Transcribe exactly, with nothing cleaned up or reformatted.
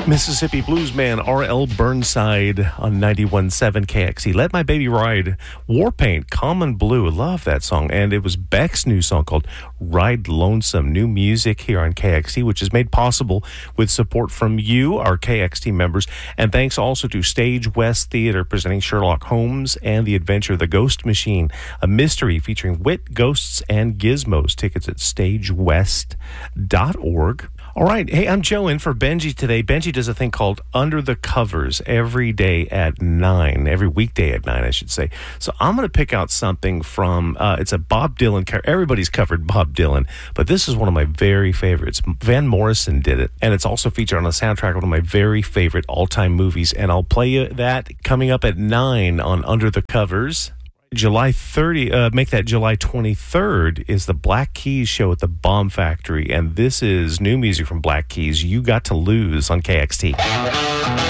Mississippi bluesman R L Burnside on ninety-one point seven K X E. Let My Baby Ride. Warpaint, Common Blue. Love that song. And it was Beck's new song called Ride Lonesome. New music here on K X T, which is made possible with support from you, our K X T members. And thanks also to Stage West Theater presenting Sherlock Holmes and the Adventure of the Ghost Machine, a mystery featuring wit, ghosts, and gizmos. Tickets at stage west dot org. All right. Hey, I'm Joe in for Benji today. Benji does a thing called Under the Covers every day at nine, every weekday at nine, I should say. So I'm going to pick out something from, uh, it's a Bob Dylan, everybody's covered Bob Dylan, but this is one of my very favorites. Van Morrison did it, and it's also featured on the soundtrack of one of my very favorite all-time movies, and I'll play you that coming up at nine on Under the Covers. July thirtieth, uh, make that July twenty-third, is the Black Keys show at the Bomb Factory, and this is new music from Black Keys, You Got to Lose on K X T.